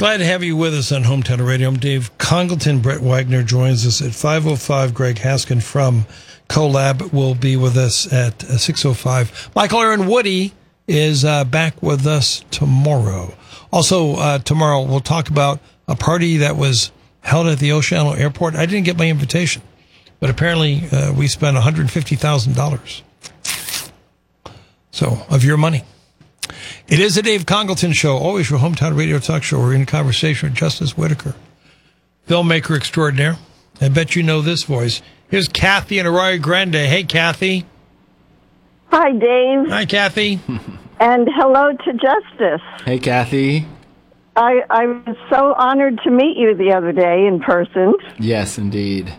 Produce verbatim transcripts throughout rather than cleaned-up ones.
Glad to have you with us on Hometown Radio. I'm Dave Congleton. Brett Wagner joins us at five oh five. Greg Haskin from Collab will be with us at six oh five. Michael Aaron Woody is uh, back with us tomorrow. Also, uh, tomorrow we'll talk about a party that was held at the Oceano Airport. I didn't get my invitation, but apparently uh, we spent one hundred fifty thousand dollars. So, of your money. It is the Dave Congleton Show, always your hometown radio talk show. We're in conversation with Justice Whitaker, filmmaker extraordinaire. I bet you know this voice. Here's Kathy and Arroyo Grande. Hey, Kathy. Hi, Dave. Hi, Kathy. And hello to Justice. Hey, Kathy. I, I was so honored to meet you the other day in person. Yes, indeed.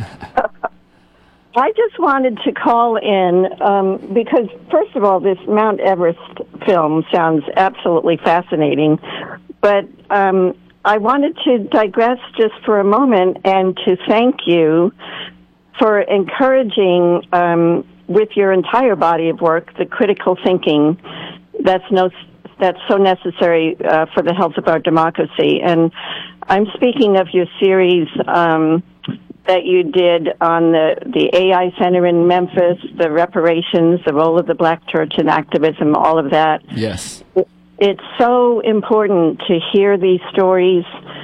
I just wanted to call in um, because, first of all, this Mount Everest film sounds absolutely fascinating. But um, I wanted to digress just for a moment and to thank you for encouraging, um, with your entire body of work, the critical thinking that's no that's so necessary uh, for the health of our democracy. And I'm speaking of your series um, that you did on the, the A I Center in Memphis, the reparations, the role of the Black church in activism, all of that. Yes. It's so important to hear these stories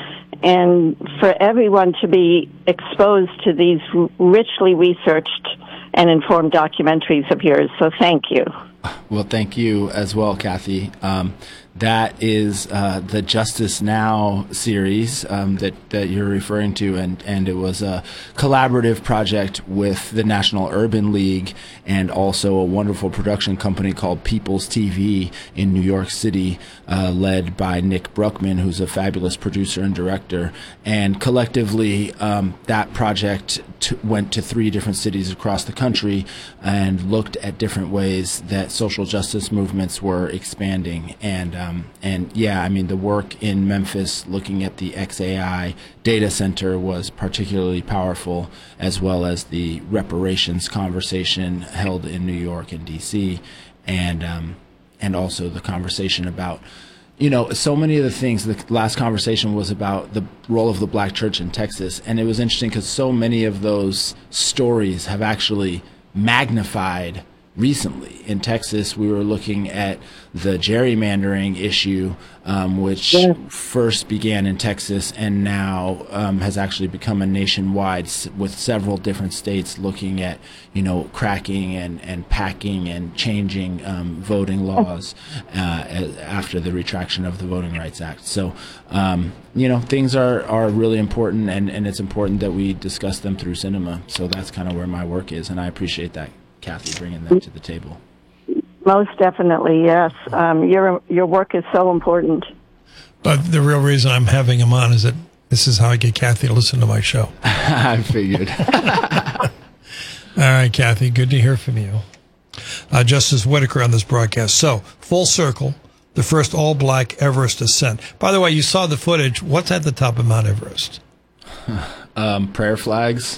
and for everyone to be exposed to these richly researched and informed documentaries of yours. So thank you. Well, thank you as well, Kathy. Um, that is uh, the Justice Now series um, that, that you're referring to, and, and it was a collaborative project with the National Urban League and also a wonderful production company called People's T V in New York City, uh, led by Nick Bruckman, who's a fabulous producer and director. And collectively, um, that project t- went to three different cities across the country and looked at different ways that social justice movements were expanding. And um, and yeah, I mean, the work in Memphis looking at the X A I data center was particularly powerful, as well as the reparations conversation held in New York and D C, and um, and also the conversation about, you know, so many of the things. The last conversation was about the role of the Black church in Texas, and it was interesting because so many of those stories have actually magnified recently. In Texas, we were looking at the gerrymandering issue, um, which yeah. first began in Texas and now um, has actually become a nationwide, with several different states looking at, you know, cracking and, and packing and changing um, voting laws uh, after the retraction of the Voting Rights Act. So, um, you know, things are, are really important, and, and it's important that we discuss them through cinema. So that's kind of where my work is, and I appreciate that, Kathy, bringing that to the table. Most definitely, yes. Um, your your work is so important. But the real reason I'm having him on is that this is how I get Kathy to listen to my show. I figured. All right, Kathy, good to hear from you. Uh, Justice Whitaker on this broadcast. So, full circle, the first all-black Everest ascent. By the way, you saw the footage. What's at the top of Mount Everest? um, prayer flags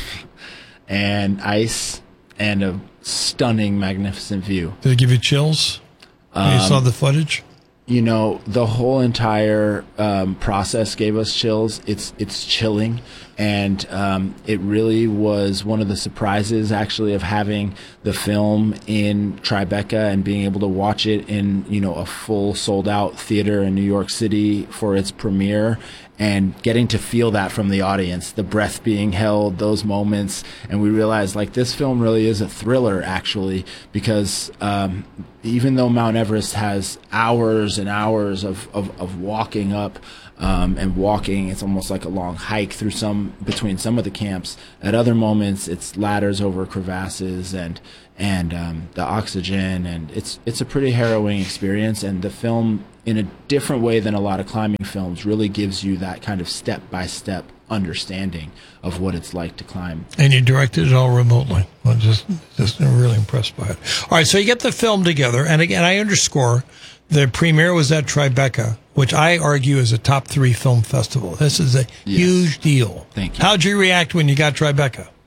and ice. And a stunning, magnificent view. Did it give you chills when um, you saw the footage? You know, the whole entire um, process gave us chills. It's it's chilling, and um, it really was one of the surprises, actually, of having the film in Tribeca and being able to watch it in, you know, a full sold-out theater in New York City for its premiere, and getting to feel that from the audience, the breath being held, those moments. And we realized, like, this film really is a thriller, actually, because um, even though Mount Everest has hours and hours of, of, of walking up um, and walking, it's almost like a long hike through some, between some of the camps. At other moments, it's ladders over crevasses and and um, the oxygen, and it's it's a pretty harrowing experience. And the film, in a different way than a lot of climbing films, really gives you that kind of step-by-step understanding of what it's like to climb. And you directed it all remotely. I'm just, just really impressed by it. All right, so you get the film together, and again, I underscore, the premiere was at Tribeca, which I argue is a top three film festival. This is a yes. huge deal. Thank you. How'd you react when you got Tribeca?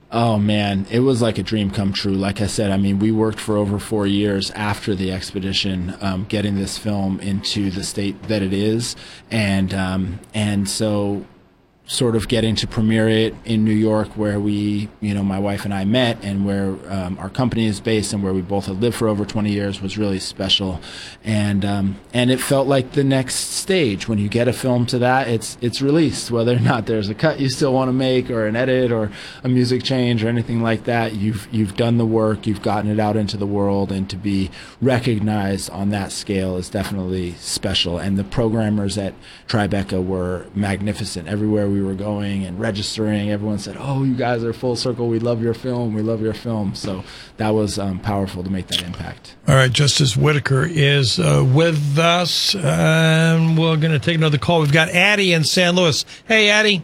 Oh, man, it was like a dream come true. Like I said, I mean, we worked for over four years after the expedition, um, getting this film into the state that it is. And, um, and so sort of getting to premiere it in New York, where we, you know, my wife and I met, and where um, our company is based, and where we both had lived for over twenty years, was really special. And um, and it felt like the next stage. When you get a film to that, it's it's released. Whether or not there's a cut you still want to make, or an edit, or a music change, or anything like that, you've you've done the work, you've gotten it out into the world, and to be recognized on that scale is definitely special. And the programmers at Tribeca were magnificent. Everywhere we were going and registering, everyone said, "Oh, you guys are full circle. We love your film. We love your film." So that was um, powerful to make that impact. All right, Justice Whitaker is uh, with us, and we're going to take another call. We've got Addie in San Luis. Hey, Addie.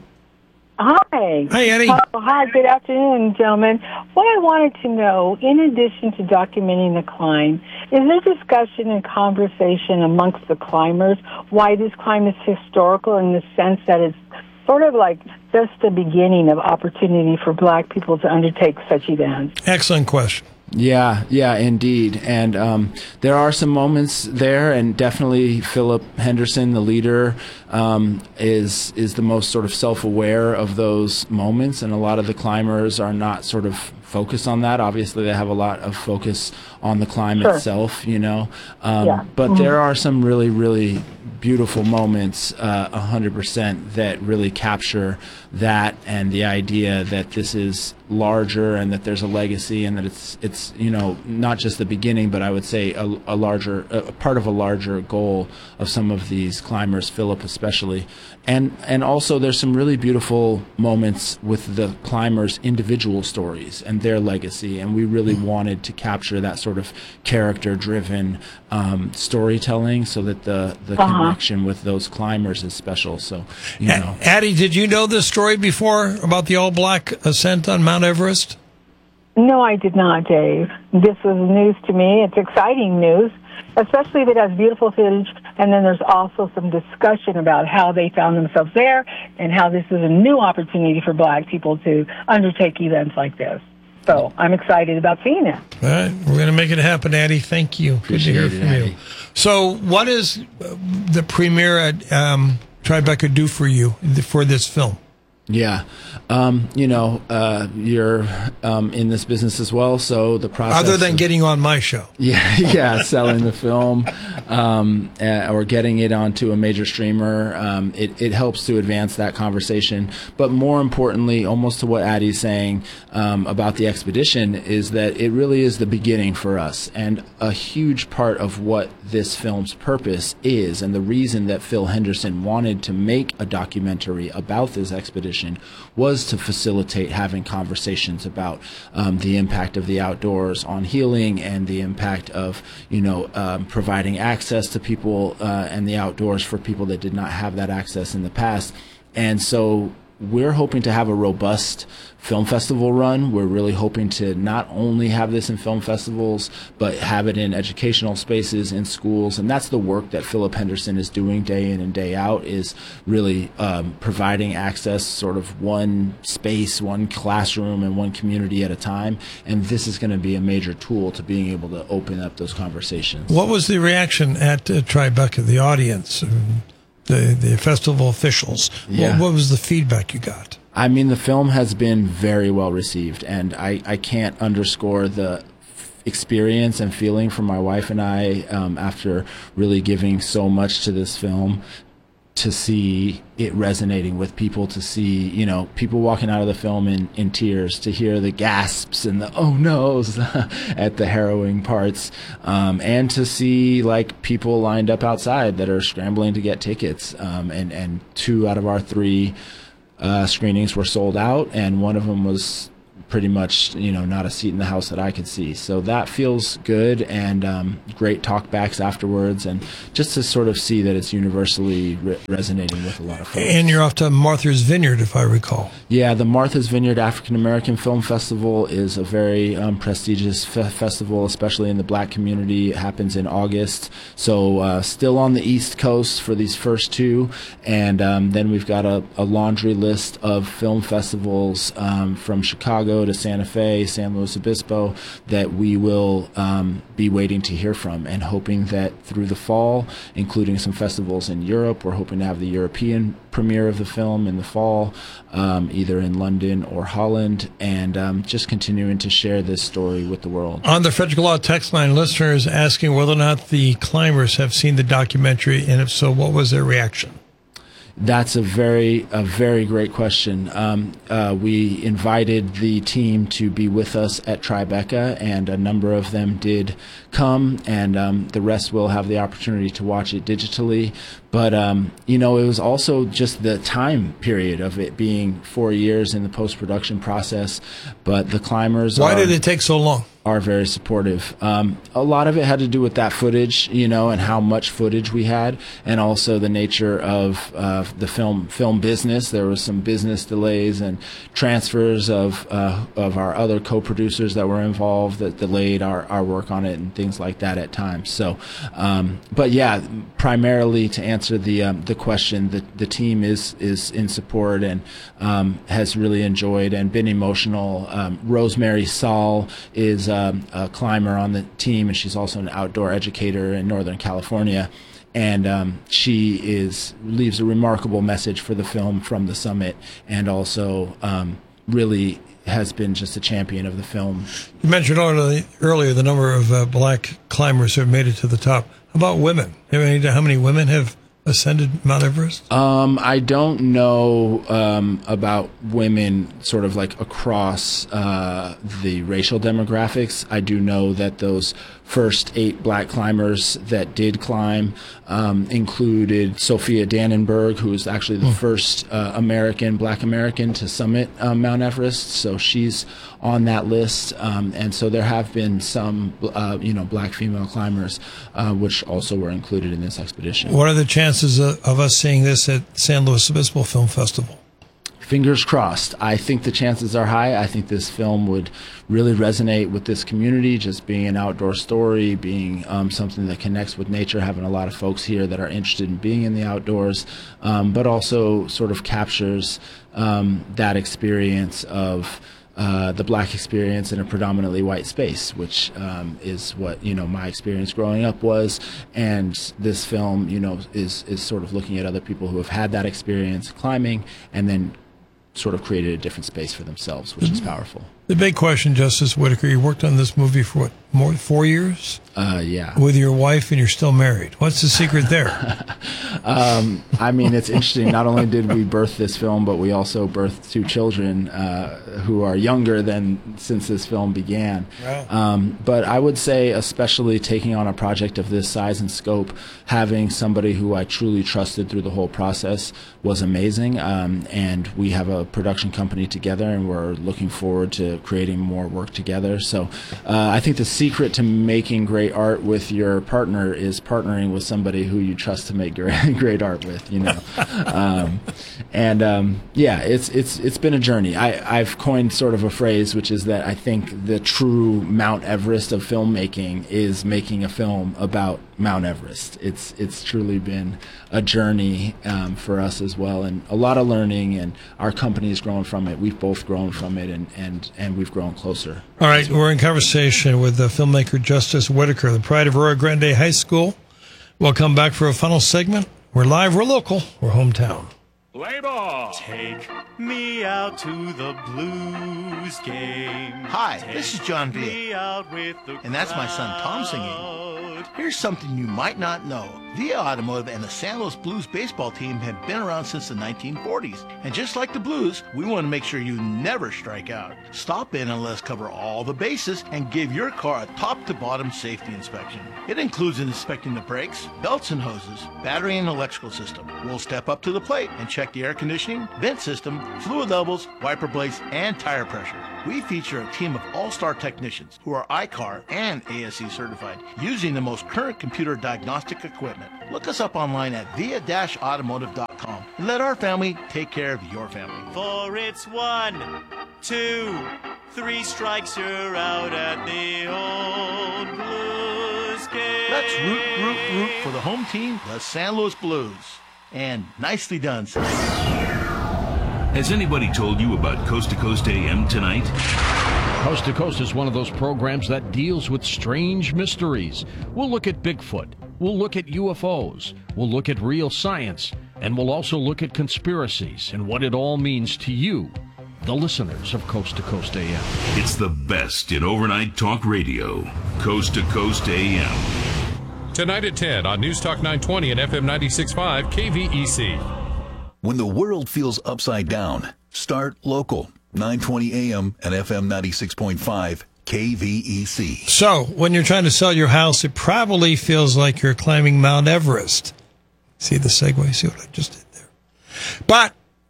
Hi. Hi, Addie. Oh, hi, good afternoon, gentlemen. What I wanted to know, in addition to documenting the climb, is there discussion and conversation amongst the climbers why this climb is historical, in the sense that it's sort of like just the beginning of opportunity for Black people to undertake such events? Excellent question. Yeah, yeah, indeed. And um, there are some moments there, and definitely Philip Henderson, the leader, um, is is the most sort of self-aware of those moments, and a lot of the climbers are not sort of focused on that. Obviously, they have a lot of focus on the climb Sure. itself, you know. Um, Yeah. But Mhm. there are some really, really beautiful moments, uh, one hundred percent, that really capture that, and the idea that this is larger, and that there's a legacy, and that it's, it's you know, not just the beginning, but I would say a, a larger, a part of a larger goal of some of these climbers, Philip especially. And, and also there's some really beautiful moments with the climbers' individual stories and their legacy, and we really wanted to capture that sort of character-driven um, storytelling, so that the, the Uh-huh. connection with those climbers is special. So, you know. A- Addie, did you know this story before about the all-black ascent on Mount Everest? No, I did not, Dave. This was news to me. It's exciting news, especially if it has beautiful footage, and then there's also some discussion about how they found themselves there and how this is a new opportunity for Black people to undertake events like this. So I'm excited about seeing it. All right, we're going to make it happen, Addie. Thank you. Appreciate Good it, to hear from you. Addie. So what does uh, the premiere at um, Tribeca do for you, for this film? Yeah. Um, you know, uh, you're um, in this business as well, so the process... Other than of, getting on my show. Yeah, yeah, selling the film um, uh, or getting it onto a major streamer, um, it, it helps to advance that conversation. But more importantly, almost to what Addie's saying um, about the expedition, is that it really is the beginning for us. And a huge part of what this film's purpose is, and the reason that Phil Henderson wanted to make a documentary about this expedition, was to facilitate having conversations about um, the impact of the outdoors on healing, and the impact of, you know, um, providing access to people uh, and the outdoors for people that did not have that access in the past. And so we're hoping to have a robust film festival run. We're really hoping to not only have this in film festivals, but have it in educational spaces, in schools. And that's the work that Philip Henderson is doing day in and day out, is really um, providing access, sort of one space, one classroom, and one community at a time. And this is going to be a major tool to being able to open up those conversations. What was the reaction at uh, Tribeca, the audience, um, the, the festival officials? Yeah. What, what was the feedback you got? I mean, the film has been very well received, and I, I can't underscore the experience and feeling from my wife and I um, after really giving so much to this film, to see it resonating with people, to see, you know, people walking out of the film in, in tears, to hear the gasps and the oh no's at the harrowing parts, um, and to see like people lined up outside that are scrambling to get tickets, um, and, and two out of our three Uh, screenings were sold out, and one of them was pretty much, you know, not a seat in the house that I could see. So that feels good, and um, great talkbacks afterwards, and just to sort of see that it's universally re- resonating with a lot of folks. And you're off to Martha's Vineyard, if I recall. Yeah, the Martha's Vineyard African American Film Festival is a very um, prestigious fe- festival, especially in the Black community. It happens in August, so uh, still on the East Coast for these first two, and um, then we've got a, a laundry list of film festivals um, from Chicago Francisco to Santa Fe, San Luis Obispo, that we will um, be waiting to hear from, and hoping that through the fall, including some festivals in Europe, we're hoping to have the European premiere of the film in the fall, um, either in London or Holland, and um, just continuing to share this story with the world. On the Frederick Law text line, listeners asking whether or not the climbers have seen the documentary, and if so, what was their reaction? That's a very, a very great question. Um, uh, we invited the team to be with us at Tribeca, and a number of them did come, and um, the rest will have the opportunity to watch it digitally. But, um, you know, it was also just the time period of it being four years in the post-production process. But the climbers Why are, did it take so long? are very supportive. Um, a lot of it had to do with that footage, you know, and how much footage we had, and also the nature of uh, the film film business. There was some business delays and transfers of uh, of our other co-producers that were involved that delayed our, our work on it and things like that at times. So, um, but yeah, primarily to answer the um, the question, the the team is is in support and um, has really enjoyed and been emotional. Um, Rosemary Saul is um, a climber on the team, and she's also an outdoor educator in Northern California. And um, she is leaves a remarkable message for the film from the summit, and also um, really has been just a champion of the film. You mentioned earlier, earlier the number of uh, black climbers who have made it to the top. How about women? Have any idea how many women have ascended Mount Everest? Um, I don't know um, about women sort of like across uh, the racial demographics. I do know that those first eight black climbers that did climb um, included Sophia Dannenberg, who was actually the mm. first uh, American, black American to summit um, Mount Everest. So she's on that list. Um, and so there have been some, uh, you know, black female climbers, uh, which also were included in this expedition. What are the chances of, of us seeing this at San Luis Obispo Film Festival? Fingers crossed. I think the chances are high. I think this film would really resonate with this community, just being an outdoor story, being um, something that connects with nature, having a lot of folks here that are interested in being in the outdoors, um, but also sort of captures um, that experience of Uh, the black experience in a predominantly white space, which um, is what, you know, my experience growing up was. And this film, you know, is, is sort of looking at other people who have had that experience climbing and then sort of created a different space for themselves, which mm-hmm. is powerful. The big question, Justice Whitaker, you worked on this movie for what, more than four years? Uh, yeah. With your wife, and you're still married. What's the secret there? um, I mean, it's interesting. Not only did we birth this film, but we also birthed two children uh, who are younger than since this film began. Wow. Um, but I would say, especially taking on a project of this size and scope, having somebody who I truly trusted through the whole process was amazing. Um, and we have a production company together, and we're looking forward to creating more work together. So uh, I think the secret to making great art with your partner is partnering with somebody who you trust to make great, great art with, you know. um, and um, yeah, it's it's it's been a journey. I, I've coined sort of a phrase, which is that I think the true Mount Everest of filmmaking is making a film about Mount Everest. It's it's truly been a journey um, for us as well, and a lot of learning, and our company has grown from it. We've both grown from it, and, and, and we've grown closer. All right, we're in conversation with the filmmaker Justice Whitaker, the pride of Rio Grande High School. We'll come back for a final segment. We're live, we're local, we're hometown. Play ball! Take me out to the Blues game. Hi, Take this is John Villa, and that's my son Tom singing. Here's something you might not know. Villa Automotive and the San Luis Blues baseball team have been around since the nineteen forties. And just like the Blues, we want to make sure you never strike out. Stop in and let us cover all the bases and give your car a top-to-bottom safety inspection. It includes inspecting the brakes, belts and hoses, battery and electrical system. We'll step up to the plate and check the air conditioning, vent system, fluid levels, wiper blades, and tire pressure. We feature a team of all-star technicians who are I C A R and A S E certified, using the most current computer diagnostic equipment. Look us up online at via dash automotive dot com and let our family take care of your family. For it's one, two, three strikes, you're out at the old Blues game. Let's root, root, root for the home team, the San Luis Blues. And nicely done, sir. Has anybody told you about Coast to Coast A M tonight? Coast to Coast is one of those programs that deals with strange mysteries. We'll look at Bigfoot. We'll look at U F Os. We'll look at real science. And we'll also look at conspiracies and what it all means to you, the listeners of Coast to Coast A M. It's the best in overnight talk radio. Coast to Coast A M. Tonight at ten on News Talk nine twenty and F M ninety-six point five K V E C. When the world feels upside down, start local. nine twenty A M and F M ninety-six point five K V E C. So, when you're trying to sell your house, it probably feels like you're climbing Mount Everest. See the segue? See what I just did there? But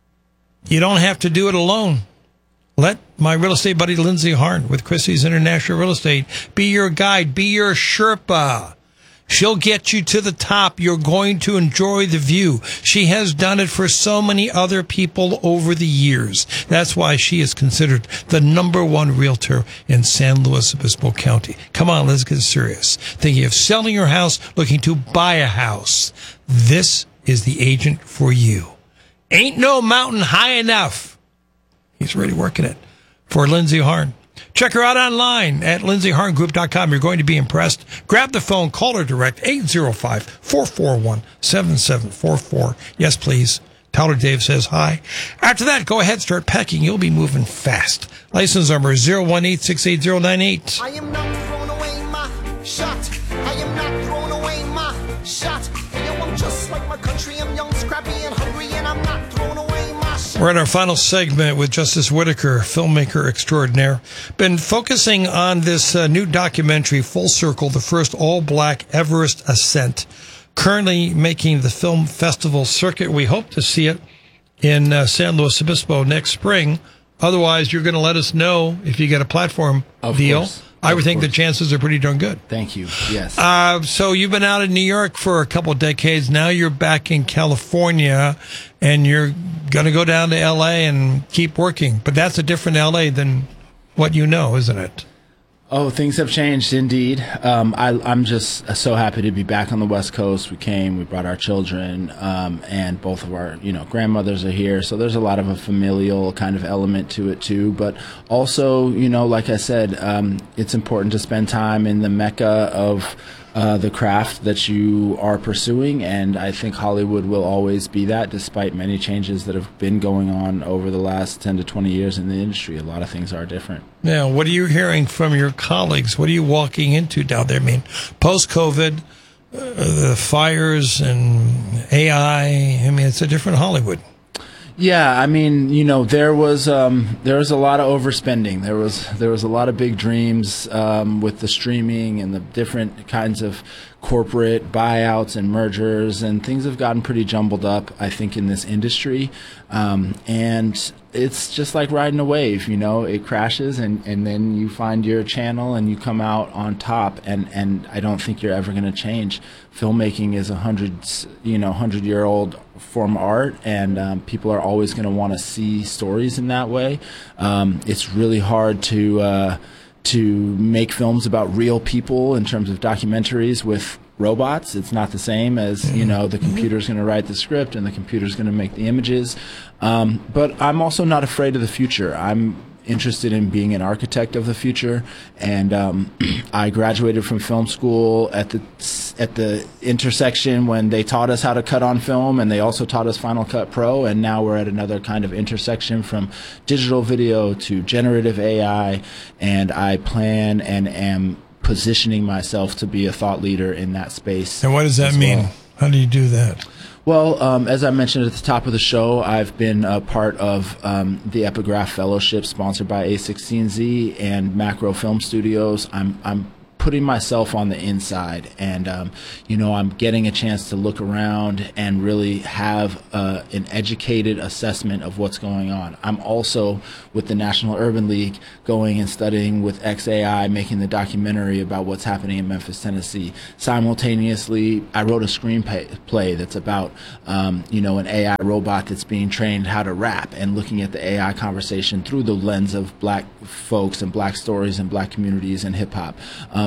you don't have to do it alone. Let my real estate buddy Lindsay Harn with Christie's International Real Estate be your guide, be your Sherpa. She'll get you to the top. You're going to enjoy the view. She has done it for so many other people over the years. That's why she is considered the number one realtor in San Luis Obispo County. Come on, let's get serious. Thinking of selling your house, looking to buy a house. This is the agent for you. Ain't no mountain high enough. He's already working it for Lindsay Harn. Check her out online at lindsay harn group dot com. You're going to be impressed. Grab the phone, call her direct, eight zero five, four four one, seven seven four four. Yes, please. Tell her Dave says hi. After that, go ahead, start packing. You'll be moving fast. License number is zero one eight six eight zero nine eight. I am not throwing away my shot. I am not throwing away my shot. Yo, I'm just like my country. I'm young, scrappy, and hungry, and I'm not throwing away my shot. We're in our final segment with Justice Whitaker, filmmaker extraordinaire. Been focusing on this uh, new documentary, Full Circle, the first all-black Everest ascent. Currently making the film festival circuit. We hope to see it in uh, San Luis Obispo next spring. Otherwise, you're going to let us know if you get a platform Of deal. course. I would Of think course. the chances are pretty darn good. Thank you. Yes. Uh, so you've been out in New York for a couple of decades. Now you're back in California, and you're going to go down to L A and keep working. But that's a different L A than what you know, isn't it? Oh, things have changed indeed. Um, I, I'm just so happy to be back on the West Coast. We came, we brought our children, um, and both of our, you know, grandmothers are here. So there's a lot of a familial kind of element to it too. But also, you know, like I said, um, it's important to spend time in the mecca of uh, the craft that you are pursuing, and I think Hollywood will always be that, despite many changes that have been going on over the last ten to twenty years in the industry. A lot of things are different. Now, what are you hearing from your colleagues? What are you walking into down there? I mean, post-COVID, uh, the fires and A I, I mean, it's a different Hollywood. Yeah, I mean, you know, there was um, there was a lot of overspending. There was there was a lot of big dreams um, with the streaming and the different kinds of corporate buyouts and mergers, and things have gotten pretty jumbled up, I think, in this industry. Um, and it's just like riding a wave, you know, it crashes and, and then you find your channel and you come out on top. And, and I don't think you're ever going to change. Filmmaking is a hundred, you know, hundred year old form of art, and um, people are always going to want to see stories in that way. Um, it's really hard to, uh, to make films about real people in terms of documentaries with robots. It's not the same as, you know, the computer's going to write the script and the computer's going to make the images. Um, but I'm also not afraid of the future. I'm interested in being an architect of the future, and um, I graduated from film school at the at the intersection when they taught us how to cut on film, and they also taught us Final Cut Pro, and now we're at another kind of intersection from digital video to generative A I, and I plan and am positioning myself to be a thought leader in that space. And what does that mean? Well. How do you do that? Well, um, as I mentioned at the top of the show, I've been a part of um, the Epigraph Fellowship sponsored by A sixteen Z and Macro Film Studios. I'm I'm putting myself on the inside, and um, you know, I'm getting a chance to look around and really have uh, an educated assessment of what's going on. I'm also with the National Urban League going and studying with X A I, making the documentary about what's happening in Memphis, Tennessee. Simultaneously, I wrote a screenplay that's about um, you know, an A I robot that's being trained how to rap, and looking at the A I conversation through the lens of black folks and black stories and black communities and hip hop. Um,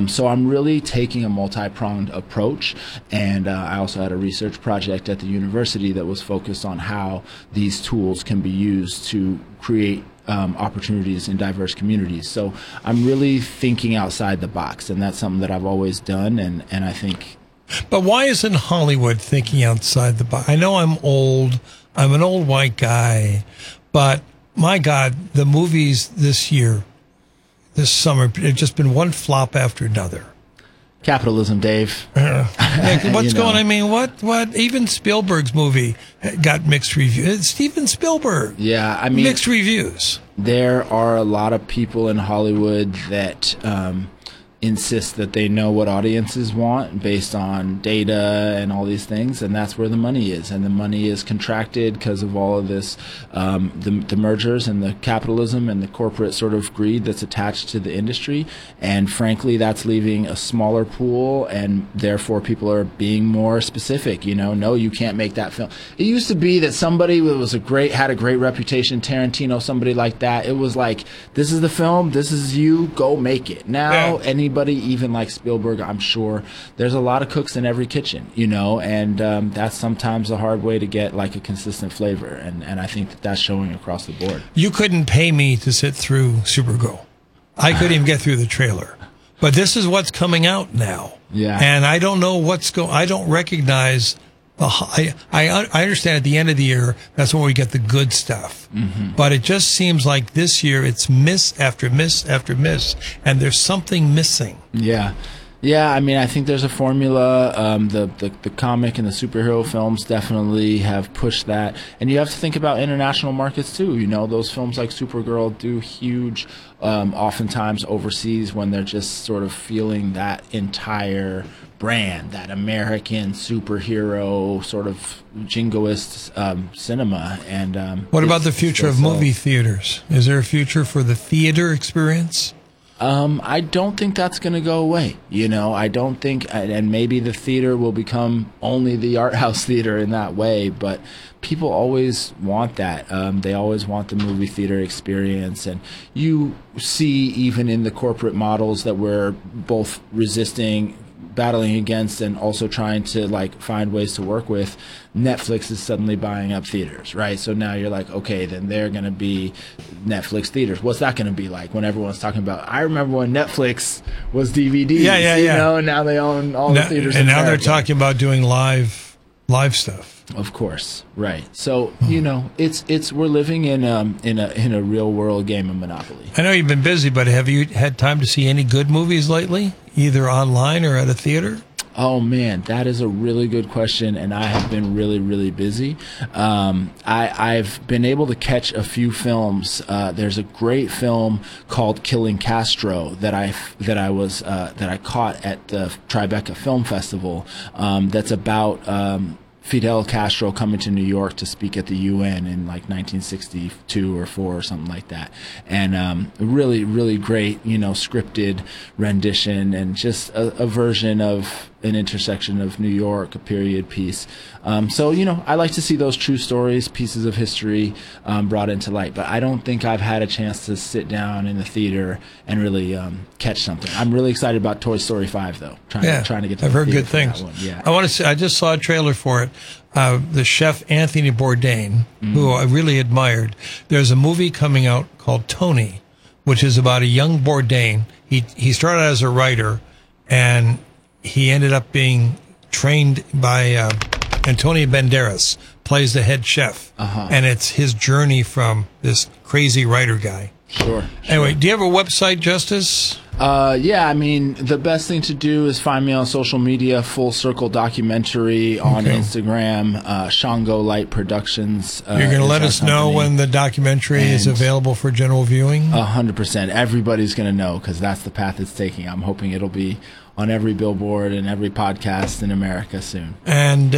so I'm really taking a multi-pronged approach, and uh, I also had a research project at the university that was focused on how these tools can be used to create um, opportunities in diverse communities. So I'm really thinking outside the box, and that's something that I've always done, and, and I think... But why isn't Hollywood thinking outside the box? I know I'm old. I'm an old white guy, but my God, the movies this year, this summer, have just been one flop after another. Capitalism, Dave. Uh, Nick, what's You know. going on? I mean, what, what? Even Spielberg's movie got mixed reviews. Steven Spielberg. Yeah, I mean... Mixed reviews. There are a lot of people in Hollywood that um, insist that they know what audiences want based on data and all these things, and that's where the money is. And the money is contracted because of all of this, um, the, the mergers and the capitalism and the corporate sort of greed that's attached to the industry. And frankly, that's leaving a smaller pool, and therefore people are being more specific. You know, no, you can't make that film. It used to be that somebody was a great, had a great reputation, Tarantino, somebody like that. It was like, this is the film, this is you, go make it. Now, Yeah. any Anybody, even like Spielberg, I'm sure there's a lot of cooks in every kitchen, you know, and um, that's sometimes a hard way to get like a consistent flavor, and, and I think that that's showing across the board. You couldn't pay me to sit through Supergirl. I couldn't even get through the trailer. But this is what's coming out now. Yeah. And I don't know what's going, I don't recognize the, I, I, I understand at the end of the year, that's when we get the good stuff. Mm-hmm. But it just seems like this year it's miss after miss after miss, and there's something missing. Yeah. Yeah, I mean, I think there's a formula. Um, the, the the comic and the superhero films definitely have pushed that. And you have to think about international markets, too. You know, those films like Supergirl do huge, um, oftentimes overseas, when they're just sort of feeling that entire brand, that American superhero sort of jingoist um, cinema. And um, What about it's the future still of so- movie theaters? Is there a future for the theater experience? Um, I don't think that's going to go away. You know, I don't think, and maybe the theater will become only the art house theater in that way, but people always want that. Um, they always want the movie theater experience. And you see, even in the corporate models that we're both resisting, battling against, and also trying to like find ways to work with, Netflix is suddenly buying up theaters, right? So now you're like, okay, then they're going to be Netflix theaters. What's that going to be like when everyone's talking about, I remember when Netflix was D V Ds, Yeah, yeah, you yeah. know, and now they own all Now- the theaters. and in now they're America. talking about doing live, live stuff. Of course, right. So, you know, it's it's we're living in um in a in a real world game of Monopoly. I know you've been busy, but have you had time to see any good movies lately, either online or at a theater? Oh man, that is a really good question, and I have been really, really busy. Um, I, I've been able to catch a few films. Uh, there's a great film called Killing Castro that I that I was uh, that I caught at the Tribeca Film Festival. Um, that's about um, Fidel Castro coming to New York to speak at the U N in like nineteen sixty-two or four or something like that. And um, a really, really great, you know, scripted rendition, and just a, a version of an intersection of New York, a period piece. Um, so, you know, I like to see those true stories, pieces of history um, brought into light. But I don't think I've had a chance to sit down in the theater and really um, catch something. I'm really excited about Toy Story five, though. Trying, Yeah, trying to get to I've the heard theater good for that things. one. Yeah. I want to say, I just saw a trailer for it. Uh, the chef Anthony Bourdain, Mm. who I really admired. There's a movie coming out called Tony, which is about a young Bourdain. He he started as a writer, and he ended up being trained by uh, Antonio Banderas, plays the head chef, Uh-huh. and it's his journey from this crazy writer guy. Sure. Anyway, do you have a website, Justice? Uh, yeah, I mean, the best thing to do is find me on social media, Full Circle Documentary on Okay. Instagram, uh, Shango Light Productions. Uh, You're going to is let our us know company. when the documentary is And- available for general viewing? A hundred percent. Everybody's going to know, because that's the path it's taking. I'm hoping it'll be on every billboard and every podcast in America soon. And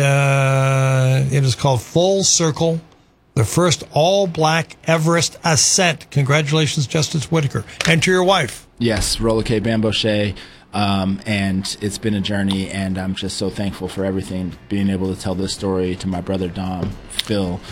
uh, it is called Full Circle, the first all-black Everest ascent. Congratulations, Justice Whitaker. And to your wife. Yes, Rolla K. Bambochet. Um, and it's been a journey, and I'm just so thankful for everything, being able to tell this story to my brother Dom, Phil,